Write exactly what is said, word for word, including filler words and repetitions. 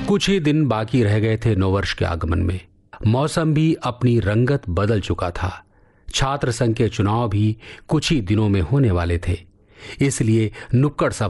कुछ ही दिन बाकी रह गए थे नववर्ष के आगमन में। मौसम भी अपनी रंगत बदल चुका था। छात्र संघ के चुनाव भी कुछ ही दिनों में होने वाले थे। इसलिए नुक्कड़ सभा